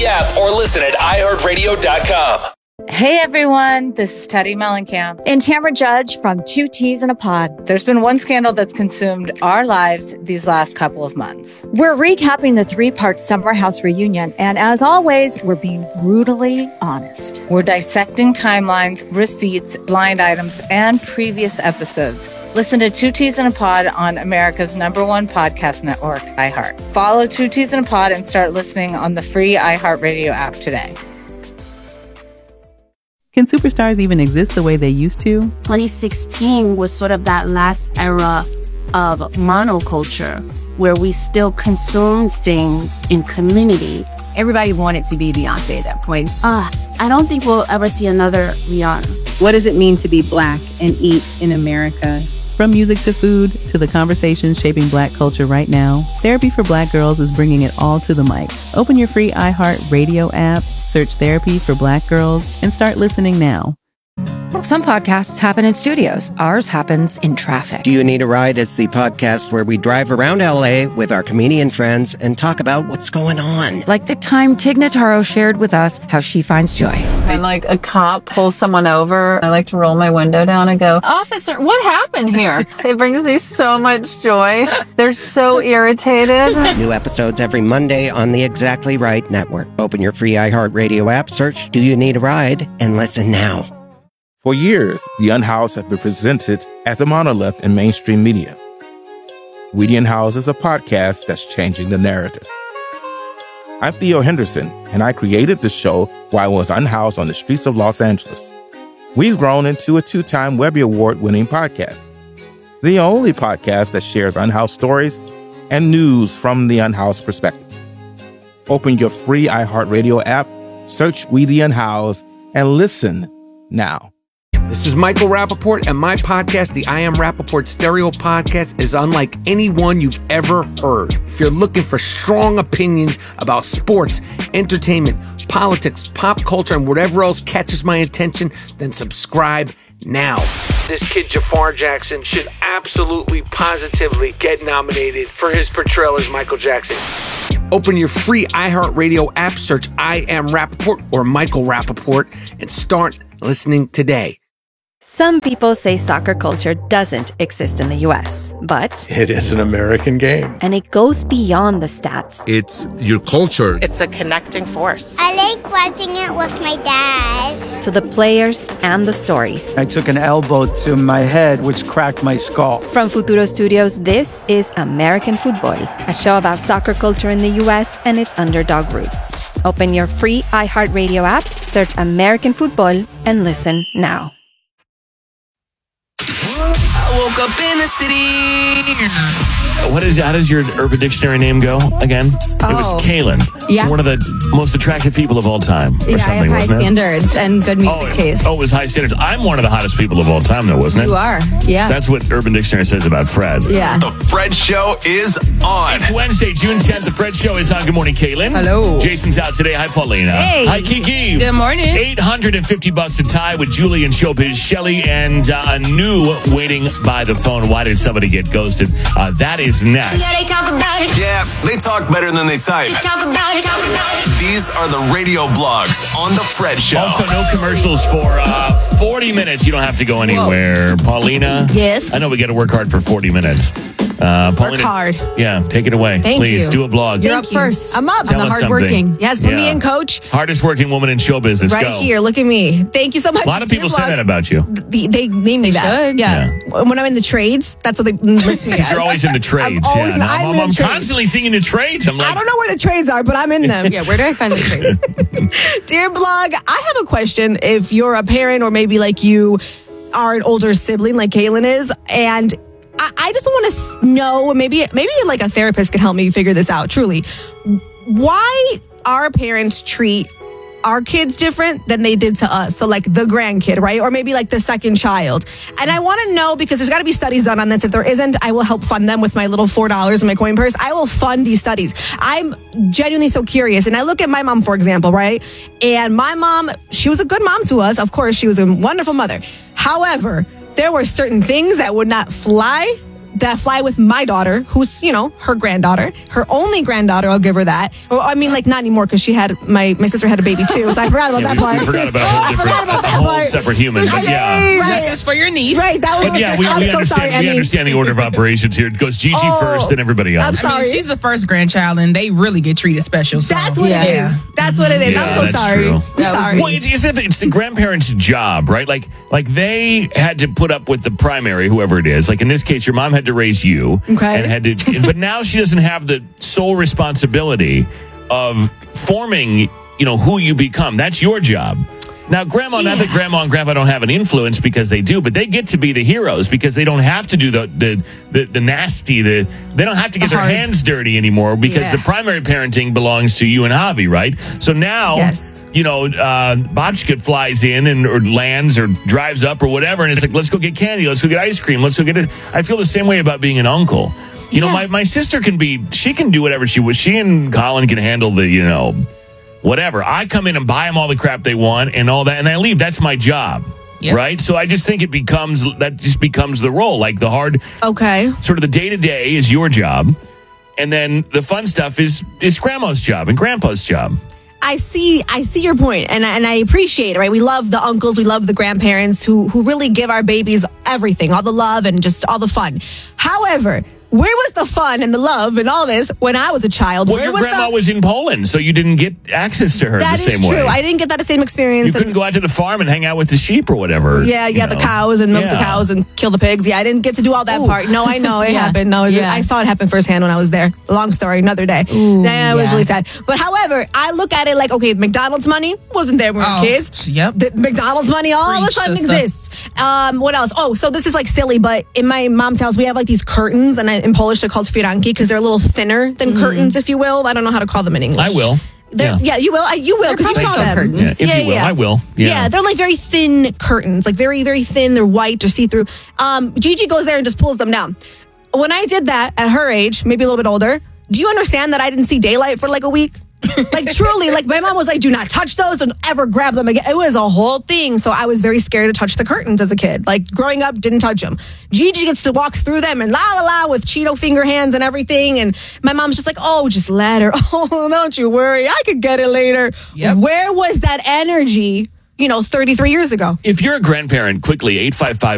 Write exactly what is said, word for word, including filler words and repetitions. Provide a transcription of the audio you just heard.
the app or listen at i heart radio dot com. Hey everyone, this is Teddy Mellencamp and Tamara Judge from Two Teas in a Pod. There's been one scandal that's consumed our lives these last couple of months. We're recapping the three-part Summer House reunion, and as always, we're being brutally honest. We're dissecting timelines, receipts, blind items, and previous episodes. Listen to Two Teas in a Pod on America's number one podcast network, iHeart. Follow Two Teas in a Pod and start listening on the free iHeartRadio app today. Can superstars even exist the way they used to? twenty sixteen was sort of that last era of monoculture where we still consumed things in community. Everybody wanted to be Beyonce at that point. Uh, I don't think we'll ever see another Rihanna. What does it mean to be Black and eat in America? From music to food to the conversations shaping Black culture right now, Therapy for Black Girls is bringing it all to the mic. Open your free iHeartRadio app, search Therapy for Black Girls, and start listening now. Some podcasts happen in studios. Ours happens in traffic. Do You Need a Ride? It's the podcast where we drive around L A with our comedian friends and talk about what's going on. Like the time Tig Notaro shared with us how she finds joy. When like a cop pulls someone over, I like to roll my window down and go, "Officer, what happened here?" It brings me so much joy. They're so irritated. New episodes every Monday on the Exactly Right Network. Open your free iHeartRadio app, search Do You Need a Ride, and listen now. For years, The Unhoused have been presented as a monolith in mainstream media. We The Unhoused is a podcast that's changing the narrative. I'm Theo Henderson, and I created the show while I was unhoused on the streets of Los Angeles. We've grown into a two-time Webby Award-winning podcast, the only podcast that shares unhoused stories and news from the unhoused perspective. Open your free iHeartRadio app, search We The Unhoused, and listen now. This is Michael Rappaport, and my podcast, the I Am Rappaport Stereo Podcast, is unlike anyone you've ever heard. If you're looking for strong opinions about sports, entertainment, politics, pop culture, and whatever else catches my attention, then subscribe now. This kid, Jafar Jackson, should absolutely, positively get nominated for his portrayal as Michael Jackson. Open your free iHeartRadio app, search I Am Rappaport or Michael Rappaport, and start listening today. Some people say soccer culture doesn't exist in the U S, but it is an American game. And it goes beyond the stats. It's your culture. It's a connecting force. I like watching it with my dad. To the players and the stories. I took an elbow to my head, which cracked my skull. From Futuro Studios, this is American Football, a show about soccer culture in the U S and its underdog roots. Open your free iHeartRadio app, search American Football, and listen now. I woke up in the city. What is, how does your Urban Dictionary name go again? Oh. It was Kaylin. Yeah. One of the most attractive people of all time. Or yeah, something, I have high standards and good music oh, taste. Oh, it was high standards. I'm one of the hottest people of all time, though, wasn't it? You are, yeah. That's what Urban Dictionary says about Fred. Yeah. The Fred Show is on. It's Wednesday, June tenth. The Fred Show is on. Good morning, Kaylin. Hello. Jason's out today. Hi, Paulina. Hey. Hi, Kiki. Good morning. eight hundred fifty bucks a tie with Julie and Showbiz Shelley, and uh, a new waiting by the phone. Why did somebody get ghosted? Uh, that is next. Yeah, they talk about it. Yeah, they talk better than they type. They talk about it, talk about it. These are the radio blogs on The Fred Show. Also, no commercials for uh, forty minutes. You don't have to go anywhere. Whoa. Paulina? Yes? I know we got to work hard for forty minutes. Uh, Paulina, work hard. Yeah, take it away. Thank Please, you. do a blog. You're Thank up you. first. I'm up. Tell I'm the us hardworking. something. Yes, put yeah. me in, coach. Hardest working woman in show business. Right Go. here. Look at me. Thank you so much. A lot of people say that about you. They, they name me they that. Should. Yeah. yeah. When I'm in the trades, that's what they list me as. Because you're always in the trades. I'm always, yeah. No, I'm, I'm, in I'm the trades. constantly seeing the trades. I'm like, I don't know where the trades are, but I'm in them. Yeah, where do I find the trades? Dear blog, I have a question. If you're a parent or maybe like you are an older sibling like Kaylin is, and I, I just want to know, maybe maybe like a therapist can help me figure this out, truly. Why our parents treat our kids different than they did to us? So like the grandkid, right? Or maybe like the second child. And I want to know, because there's got to be studies done on this. If there isn't, I will help fund them with my little four dollars in my coin purse. I will fund these studies. I'm genuinely so curious. And I look at my mom, for example, right? And my mom, she was a good mom to us. Of course, she was a wonderful mother. However, there were certain things that would not fly that fly with my daughter, who's, you know, her granddaughter, her only granddaughter. I'll give her that. Well, I mean, like, not anymore because she had, my, my sister had a baby too, so I forgot about Yeah, that we, part. we forgot about a whole, I different, forgot about a that whole part. separate human. But yeah. Right. Justice for your niece. Right, that was But yeah, we, I'm we so understand. sorry, we Emmy. understand the order of operations here. It goes Gigi Oh, first, then everybody else. I'm sorry. I mean, she's the first grandchild, and they really get treated special. So. That's what yeah. it is. That's what it is. Yeah, I'm so that's sorry. true. I'm sorry. Well, it, it's, it's the grandparents' job, right? Like, like they had to put up with the primary, whoever it is. Like in this case, your mom had to raise you, Okay. and had to. But now she doesn't have the sole responsibility of forming, you know, who you become. That's your job. Now, grandma, not that grandma and grandpa don't have an influence because they do, but they get to be the heroes because they don't have to do the the the, the nasty, the they don't have to get The their hard. hands dirty anymore because Yeah. the primary parenting belongs to you and Javi, right? So now, Yes. you know, uh, Bobchka flies in and or lands or drives up or whatever, and it's like, let's go get candy, let's go get ice cream, let's go get it. I feel the same way about being an uncle. You know, my, my sister can be, she can do whatever she was. She and Colin can handle the, you know, whatever. I come in and buy them all the crap they want and all that, and I leave. That's my job. Yep. Right? So I just think it becomes, that just becomes the role. Like the hard, Okay. sort of the day to day is your job. And then the fun stuff is, is grandma's job and grandpa's job. I see. I see your point, and and I appreciate it. Right, we love the uncles, we love the grandparents who who really give our babies everything, all the love and just all the fun. However, where was the fun and the love and all this when I was a child? Well, Where your was grandma the, was in Poland, so you didn't get access to her That the is same true. way. I didn't get that same experience. You couldn't and- go out to the farm and hang out with the sheep or whatever. Yeah, you yeah, the know. cows and milk the Yeah. cows and kill the pigs. Yeah, I didn't get to do all that part. No, I know it Yeah. happened. No, it- Yeah. I saw it happen firsthand when I was there. Long story, another day. Ooh, yeah, it was yeah. really sad. But however, I look at it like, okay, McDonald's money wasn't there when we Oh, were kids. yep. The McDonald's money all of a Preach, sudden sister. exists. Um, what else? Oh, so this is like silly, but in my mom's house, we have like these curtains, and I, in Polish they're called firanki because they're a little thinner than curtains, if you will. I don't know how to call them in English. I will. They're, Yeah. yeah. you will. I, you will because you probably saw still them. curtains. Yeah, if you will, I will. Yeah. Yeah, they're like very thin curtains, like very, very thin. They're white or see through. Um, Gigi goes there and just pulls them down. When I did that at her age, maybe a little bit older, do you understand that I didn't see daylight for like a week? Like truly, like my mom was like, do not touch those and ever grab them again. It was a whole thing. So I was very scared to touch the curtains as a kid. Like growing up, didn't touch them. Gigi gets to walk through them and la la la with Cheeto finger hands and everything. And my mom's just like, oh, just let her. Oh, don't you worry. I could get it later. Yep. Where was that energy, you know, thirty-three years ago? If you're a grandparent, quickly, eight five five